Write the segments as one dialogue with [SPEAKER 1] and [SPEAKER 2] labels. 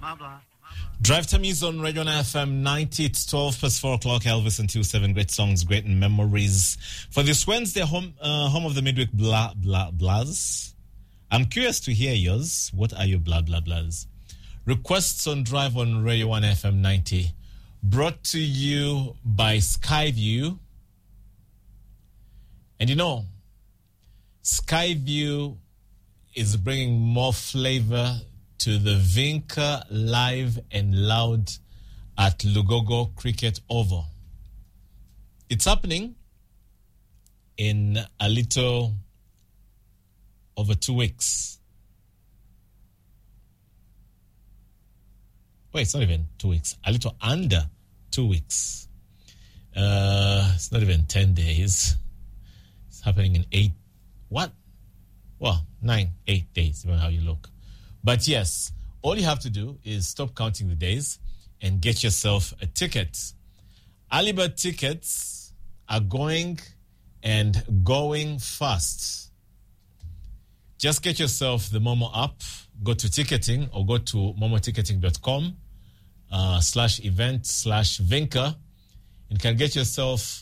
[SPEAKER 1] Drive Time is on Radio 9 FM 90. It's 12 past 4 o'clock. Elvis and 27 great songs, great memories. For this Wednesday, home of the midweek blah, blah, blahs. I'm curious to hear yours. What are your blah, blah, blahs? Requests on Drive on Radio 1 FM 90. Brought to you by Skyview. And you know, Skyview is bringing more flavor to the Vinca Live and Loud at Lugogo Cricket Oval. It's happening in a little over 2 weeks. Wait, it's not even 2 weeks. A little under 2 weeks. It's not even 10 days. It's happening in 8 days, depending on how you look. But yes, all you have to do is stop counting the days and get yourself a ticket. Alibaba tickets are going fast. Just get yourself the Momo app, go to ticketing or go to momoticketing.com /event/Vinca and can get yourself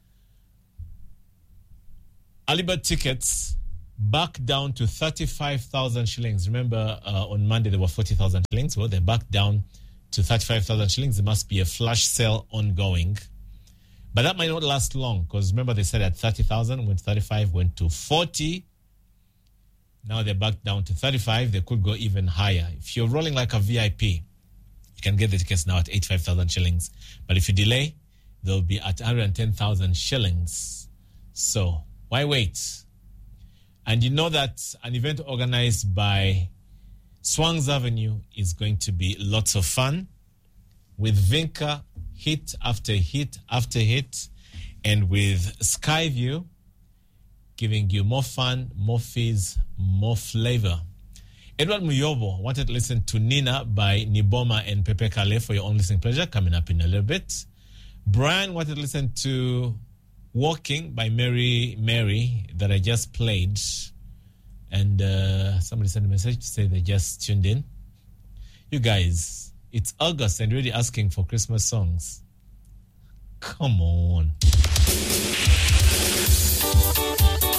[SPEAKER 1] Alibaba tickets back down to 35,000 shillings. Remember, on Monday there were 40,000 shillings. Well, they're back down to 35,000 shillings. There must be a flash sale ongoing. But that might not last long because remember they said at 30,000, went to 35, went to 40. Now they're back down to 35. They could go even higher. If you're rolling like a VIP, you can get the tickets now at 85,000 shillings. But if you delay, they'll be at 110,000 shillings. So why wait? And you know that an event organized by Swangs Avenue is going to be lots of fun with Vinca hit after hit after hit and with Skyview giving you more fun, more fees, more flavor. Edward Muyobo wanted to listen to Nina by Niboma and Pepe Kale for your own listening pleasure coming up in a little bit. Brian wanted to listen to Walking by Mary that I just played. And somebody sent a message to say they just tuned in. You guys, it's August and you're already asking for Christmas songs. Come on.